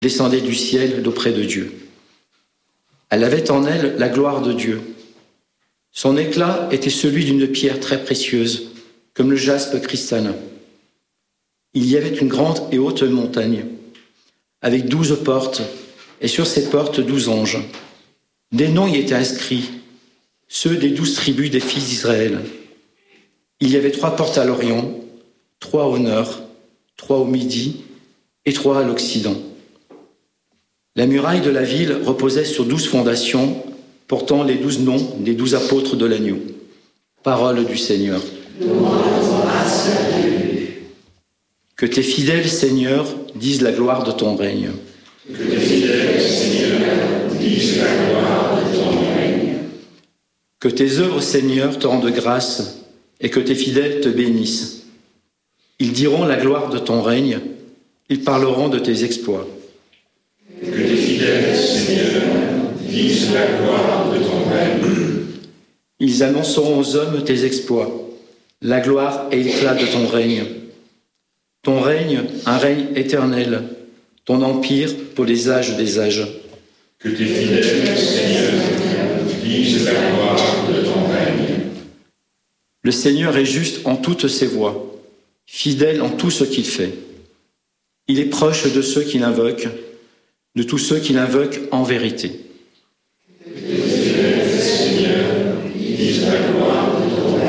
descendait du ciel d'auprès de Dieu. Elle avait en elle la gloire de Dieu. Son éclat était celui d'une pierre très précieuse, comme le jaspe cristallin. Il y avait une grande et haute montagne, avec 12 portes, et sur ces portes 12 anges. Des noms y étaient inscrits, ceux des 12 tribus des fils d'Israël. Il y avait 3 portes à l'Orient, 3 au nord, 3 au midi et 3 à l'Occident. La muraille de la ville reposait sur 12 fondations, portant les 12 noms des 12 apôtres de l'agneau. Parole du Seigneur. Que tes fidèles, Seigneur, disent la gloire de ton règne. Que tes fidèles, Seigneur, disent la gloire de ton règne. Que tes œuvres, Seigneur, te rendent grâce et que tes fidèles te bénissent. Ils diront la gloire de ton règne, ils parleront de tes exploits. Que tes fidèles, Seigneur, disent la gloire de ton règne. Ils annonceront aux hommes tes exploits, la gloire et l'éclat de ton règne. Ton règne, un règne éternel, ton empire pour les âges des âges. Que tes fidèles, Seigneur, disent la gloire de ton règne. Le Seigneur est juste en toutes ses voies, fidèle en tout ce qu'il fait. Il est proche de ceux qui l'invoquent, de tous ceux qui l'invoquent en vérité.